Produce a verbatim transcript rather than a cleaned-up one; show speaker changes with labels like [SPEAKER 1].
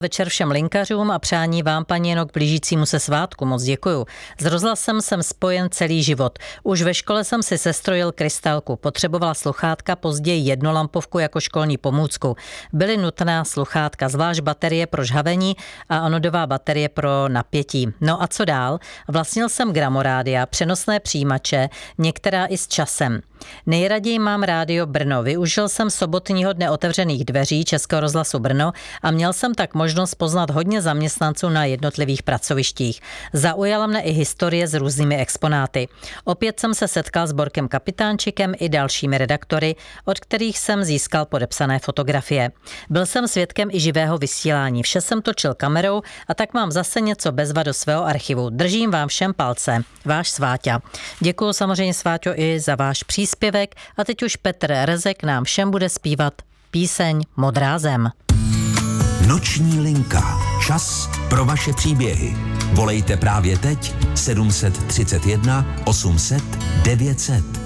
[SPEAKER 1] Večer všem linkařům a přání vám, paní Jeno, k blížícímu se svátku. Moc děkuju. S rozhlasem jsem spojen celý život. Už ve škole jsem si sestrojil krystalku. Potřebovala sluchátka, později jednolampovku jako školní pomůcku. Byly nutná sluchátka, zvlášť baterie pro žhavení a anodová baterie pro napětí. No a co dál? Vlastnil jsem gramorádia, přenosné přijímače, některá i s časem. Nejraději mám rádio Brno. Využil jsem sobotního dne otevřených dveří Českého rozhlasu Brno a měl jsem tak možnost poznat hodně zaměstnanců na jednotlivých pracovištích. Zaujala mne i historie s různými exponáty. Opět jsem se setkal s Borkem Kapitánčikem i dalšími redaktory, od kterých jsem získal podepsané fotografie. Byl jsem svědkem i živého vysílání. Vše jsem točil kamerou a tak mám zase něco bezva do svého archivu. Držím vám všem palce. Váš Sváťa. Děkuju samozřejmě, Sváťo, i za váš příspěvek a teď už Petr Rezek nám všem bude zpívat píseň Modrá zem.
[SPEAKER 2] Noční linka. Čas pro vaše příběhy. Volejte právě teď sedm set třicet jedna osm set devět set.